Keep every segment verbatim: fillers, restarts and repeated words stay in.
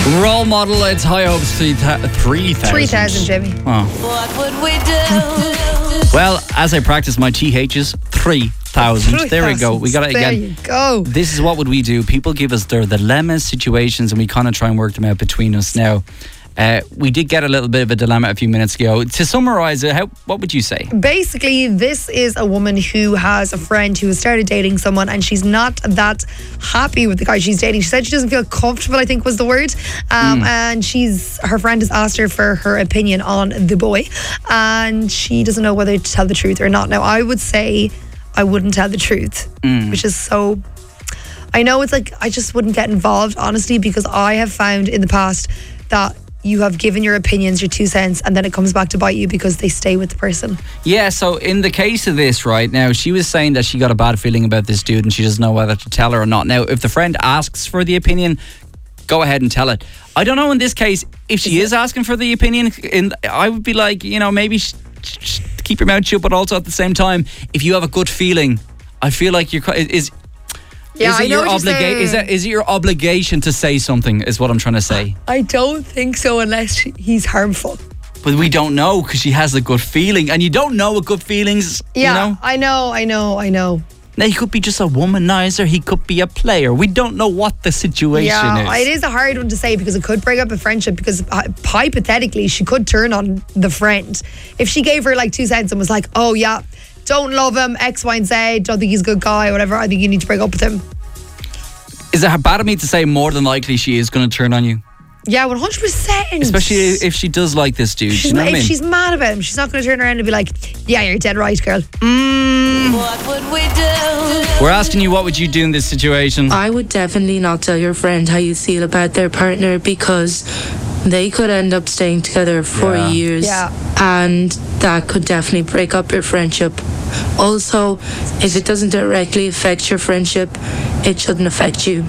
Role model, it's High Hopes three thousand. three thousand, Jimmy. Oh. What would we do? Well, as I practice my T H's, three thousand. There we go. We got it There again. you go. This is what would we do. People give us their dilemmas, situations, and we kind of try and work them out between us. Now, uh, we did get a little bit of a dilemma a few minutes ago. To summarise it, how, what would you say? Basically, this is a woman who has a friend who has started dating someone and she's not that happy with the guy she's dating. She said she doesn't feel comfortable, I think was the word. Um, mm. And she's her friend has asked her for her opinion on the boy. And she doesn't know whether to tell the truth or not. Now, I would say I wouldn't tell the truth, mm. which is so... I know it's like, I just wouldn't get involved, honestly, because I have found in the past that you have given your opinions, your two cents, and then it comes back to bite you because they stay with the person. Yeah, so in the case of this, right, now, she was saying that she got a bad feeling about this dude and she doesn't know whether to tell her or not. Now, if the friend asks for the opinion, go ahead and tell it. I don't know in this case, if she is, is asking for the opinion, in, I would be like, you know, maybe sh- sh- keep your mouth shut, but also at the same time, if you have a good feeling, I feel like you're... Is, Yeah, is it I know your what you're obliga- saying. is, it, is it your obligation to say something, is what I'm trying to say. I don't think so unless she, he's harmful. But we don't know because she has a good feeling. And you don't know what good feelings, yeah, you know? I know, I know, I know. Now, he could be just a womanizer. He could be a player. We don't know what the situation yeah, is. it is a hard one to say because it could break up a friendship because uh, hypothetically she could turn on the friend. If she gave her like two cents and was like, oh yeah, don't love him, X, Y and Z, don't think he's a good guy or whatever, I think you need to break up with him. Is it bad of me to say more than likely she is going to turn on you? Yeah, one hundred percent. Especially if she does like this dude. She's, you know if what I mean? she's mad about him, she's not going to turn around and be like, yeah, you're dead right, girl. Mm. What would we do? We're asking you, what would you do in this situation? I would definitely not tell your friend how you feel about their partner because they could end up staying together for Yeah. years. Yeah. And that could definitely break up your friendship. Also, if it doesn't directly affect your friendship, it shouldn't affect you.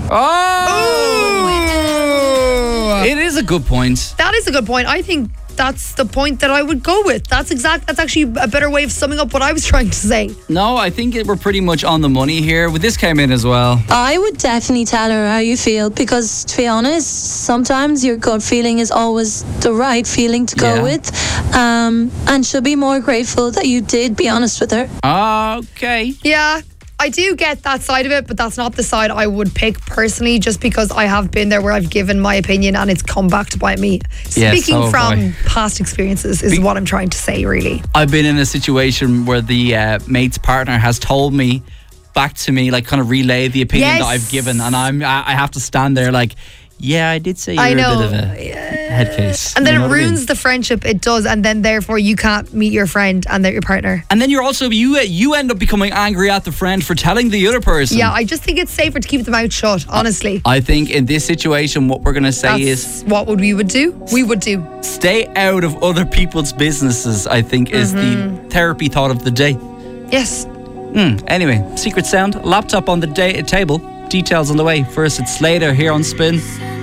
Oh! It is a good point. That is a good point. I think that's the point that I would go with. That's exact. That's actually a better way of summing up what I was trying to say. No, I think we're pretty much on the money here. Well, this came in as well. I would definitely tell her how you feel because, to be honest, sometimes your gut feeling is always the right feeling to go Yeah. with, um, and she'll be more grateful that you did be honest with her. Okay. Yeah, I do get that side of it, but that's not the side I would pick personally, just because I have been there where I've given my opinion and it's come back to bite me. Yeah, Speaking so have from I. past experiences is Be- what I'm trying to say, really. I've been in a situation where the uh, mate's partner has told me back to me, like kind of relay the opinion Yes. that I've given, and I'm I I have to stand there like, yeah, I did say you're I a know. bit of a head case. And then You know it what I mean? ruins the friendship, it does, and then therefore you can't meet your friend and they're your partner. And then you're also you you end up becoming angry at the friend for telling the other person. Yeah, I just think it's safer to keep the mouth shut, honestly. I think in this situation, what we're going to say That's is what would we would do? We would do. stay out of other people's businesses, I think, is Mm-hmm. the therapy thought of the day. Yes. Mm, anyway, secret sound, laptop on the day- table, details on the way. First, it's Slater here on Spin.